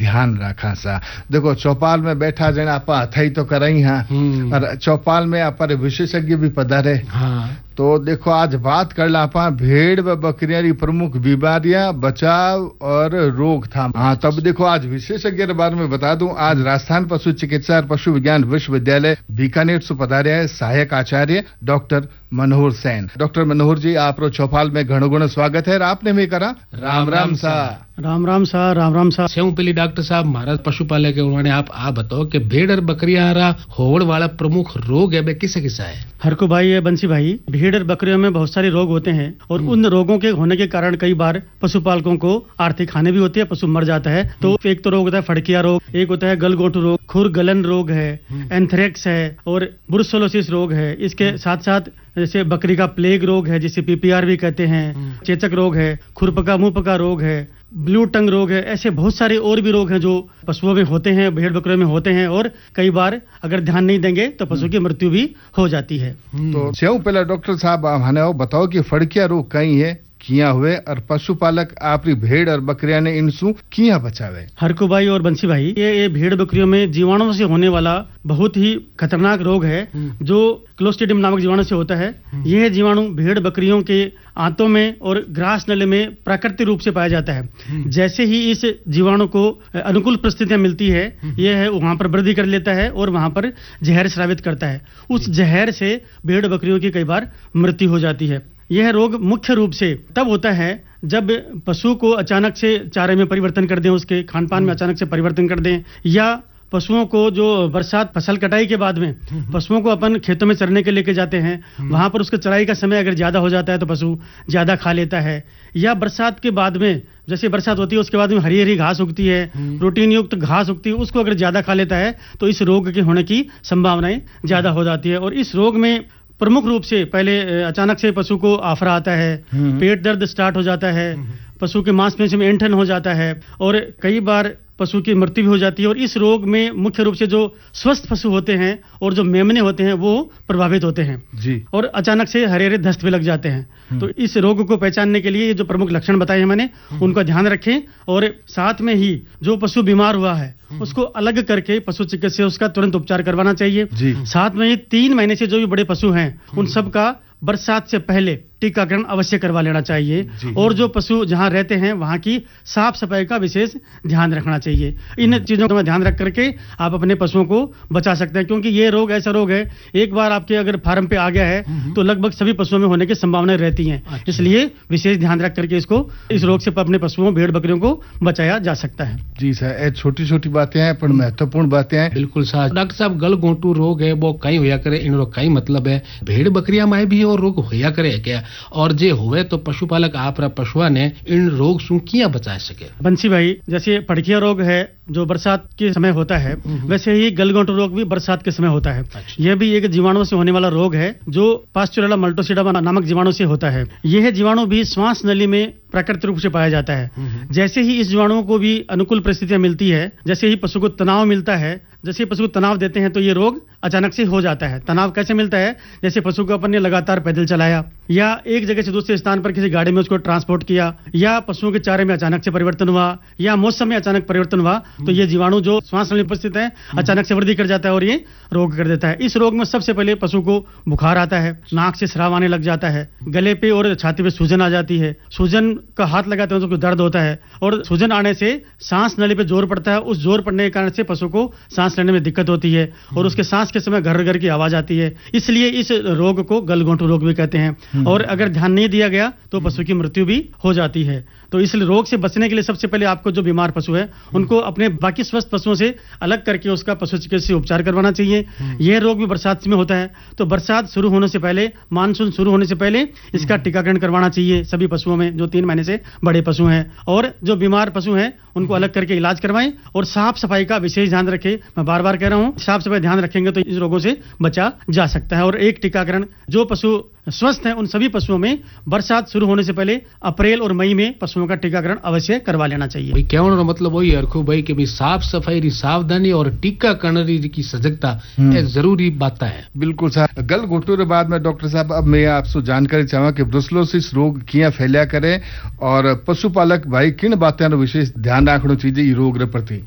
ध्यान रखा सा। देखो चौपाल में बैठा जन आप हथाई तो करई हाँ, और चौपाल में अपर विशेषज्ञ भी पधारे। हाँ। तो देखो आज बात कर ला आपा भेड़ व बकरियां की प्रमुख बीमारियां, बचाव और रोकथाम। हाँ तब देखो आज विशेषज्ञ के बारे में बता दूं, आज राजस्थान पशु चिकित्सा और पशु विज्ञान विश्वविद्यालय बीकानेर से पधारे है सहायक आचार्य डॉक्टर मनोहर सेन। डॉक्टर मनोहर जी आप चौपाल में घणो घणो स्वागत है। आपने भी करा राम राम सा। राम राम सा, राम राम सा। सेव पहली डॉक्टर साहब महाराज पशुपालक के उन्होंने आप बताओ कि भेड़ और बकरियां होड़ वाला प्रमुख रोग है किसे किसा है? हरकू भाई, बंसी भाई, भेड़ और बकरियों में बहुत सारे रोग होते हैं और उन रोगों के होने के कारण कई बार पशुपालकों को आर्थिक हानि भी होती है, पशु मर जाता है। तो एक तो रोग होता है फड़किया रोग, एक होता है गलगोटू रोग, खुर गलन रोग है, एंथ्रेक्स है और ब्रुसेलोसिस रोग है। इसके साथ साथ जैसे बकरी का प्लेग रोग है जिसे पीपीआर भी कहते हैं, चेचक रोग है, खुरपका मुंह पका रोग है, ब्लू टंग रोग है। ऐसे बहुत सारे और भी रोग हैं जो पशुओं में होते हैं, भेड़ बकरियों में होते हैं और कई बार अगर ध्यान नहीं देंगे तो पशु की मृत्यु भी हो जाती है। तो सेव पहला डॉक्टर साहब हमें बताओ कि फड़किया रोग कहीं है किया हुए और पशुपालक आपरी भेड़ और बकरियां ने इनसू किया बचावे? हरकू भाई और बंसी भाई, ये भेड़ बकरियों में जीवाणुओं से होने वाला बहुत ही खतरनाक रोग है जो क्लोस्ट्रीडियम नामक जीवाणु से होता है। यह जीवाणु भेड़ बकरियों के आंतों में और ग्रास नली में प्राकृतिक रूप से पाया जाता है। जैसे ही इस जीवाणु को अनुकूल परिस्थितियां मिलती है, यह वहां पर वृद्धि कर लेता है और वहां पर जहर स्रावित करता है। उस जहर से भेड़ बकरियों की कई बार मृत्यु हो जाती है। यह रोग मुख्य रूप से तब होता है जब पशु को अचानक से चारे में परिवर्तन कर दें, उसके खान पान में अचानक से परिवर्तन कर दें, या पशुओं को जो बरसात फसल कटाई के बाद में पशुओं को अपन खेतों में चरने के लेके जाते हैं, वहां पर उसके चराई का समय अगर ज्यादा हो जाता है तो पशु ज्यादा खा लेता है। या बरसात के बाद में जैसे बरसात होती है उसके बाद में हरी हरी घास उगती है, प्रोटीन युक्त घास उगती है, उसको अगर ज्यादा खा लेता है तो इस रोग के होने की संभावनाएं ज्यादा हो जाती है। और इस रोग में प्रमुख रूप से पहले अचानक से पशु को आफरा आता है, पेट दर्द स्टार्ट हो जाता है, पशु के मांसपेशियों में ऐंठन हो जाता है और कई बार पशु की मृत्यु भी हो जाती है। और इस रोग में मुख्य रूप से जो स्वस्थ पशु होते हैं और जो मेमने होते हैं वो प्रभावित होते हैं जी। और अचानक से हरे हरे दस्त भी लग जाते हैं। तो इस रोग को पहचानने के लिए ये जो प्रमुख लक्षण बताए हैं मैंने, उनका ध्यान रखें और साथ में ही जो पशु बीमार हुआ है उसको अलग करके पशु चिकित्सक उसका तुरंत उपचार करवाना चाहिए। साथ में ही 3 महीने से जो भी बड़े पशु हैं उन सब का बरसात से पहले टीकाकरण अवश्य करवा लेना चाहिए। और जो पशु जहां रहते हैं वहां की साफ सफाई का विशेष ध्यान रखना चाहिए। इन चीजों का ध्यान रख करके आप अपने पशुओं को बचा सकते हैं, क्योंकि ये रोग ऐसा रोग है एक बार आपके अगर फार्म पे आ गया है तो लगभग सभी पशुओं में होने की संभावनाएं रहती हैं। इसलिए विशेष ध्यान रख करके इस रोग से अपने पशुओं भेड़ बकरियों को बचाया जा सकता है। जी सर, छोटी छोटी बातें हैं पर महत्वपूर्ण बातें हैं। बिल्कुल सर। डॉक्टर साहब गलघोंटू रोग है वो कहीं होया करे, इन रोग कहीं मतलब है भेड़ बकरियां में भी और रोग होया करे क्या? और जे हुए तो पशुपालक आप पशुआ ने इन रोग से किया बचा सके? बंसी भाई, जैसे फड़किया रोग है जो बरसात के समय होता है, वैसे ही गलघोंटू रोग भी बरसात के समय होता है। यह भी एक जीवाणु से होने वाला रोग है जो पास्चुरेला मल्टोसिडा नामक जीवाणु से होता है। यह जीवाणु भी श्वास नली में प्राकृतिक रूप से पाया जाता है। जैसे ही इस जीवाणुओं को भी अनुकूल परिस्थितियां मिलती है, जैसे ही पशु को तनाव मिलता है, जैसे पशु को तनाव देते हैं तो ये रोग अचानक से हो जाता है। तनाव कैसे मिलता है? जैसे पशु को अपन ने लगातार पैदल चलाया या एक जगह से दूसरे स्थान पर किसी गाड़ी में उसको ट्रांसपोर्ट किया, या पशुओं के चारे में अचानक से परिवर्तन हुआ, या मौसम में अचानक परिवर्तन हुआ, तो ये जीवाणु जो श्वास नली में उपस्थित है अचानक से वृद्धि कर जाता है और ये रोग कर देता है। इस रोग में सबसे पहले पशु को बुखार आता है, नाक से स्राव आने लग जाता है, गले पे और छाती पे सूजन आ जाती है, सूजन का हाथ लगाते हैं तो दर्द होता है और सूजन आने से सांस नली पे जोर पड़ता है। उस जोर पड़ने के कारण से पशु को सांस लेने में दिक्कत होती है और उसके सांस के समय घर घर की आवाज आती है। इसलिए इस रोग को गलघोंटू रोग भी कहते हैं। और अगर ध्यान नहीं दिया गया तो पशु की मृत्यु भी हो जाती है। तो इस रोग से बचने के लिए सबसे पहले आपको जो बीमार पशु है उनको अपने बाकी स्वस्थ पशुओं से अलग करके उसका पशु चिकित्सीय उपचार करवाना चाहिए। यह रोग भी बरसात में होता है, तो बरसात शुरू होने से पहले, मानसून शुरू होने से पहले इसका टीकाकरण करवाना चाहिए सभी पशुओं में जो 3 महीने से बड़े पशु हैं। और जो बीमार पशु हैं उनको अलग करके इलाज करवाएं और साफ सफाई का विशेष ध्यान रखें। मैं बार बार कह रहा हूं, साफ सफाई ध्यान रखेंगे तो इस रोगों से बचा जा सकता है। और एक टीकाकरण जो पशु स्वस्थ हैं उन सभी पशुओं में बरसात शुरू होने से पहले अप्रैल और मई में पशुओं का टीकाकरण अवश्य करवा लेना चाहिए। भाई कहने मतलब वही हरखू भाई कि साफ सफाई री सावधानी और टीकाकरण की सजगता जरूरी बात है। बिल्कुल सर। गलघोंटू के बाद में डॉक्टर साहब अब मैं आपसे जानकारी चाहूंगा कि ब्रुसेलोसिस रोग किया फैलिया करे और पशुपालक भाई किन बातों विशेष ध्यान रखना चाहिए रोग के प्रति?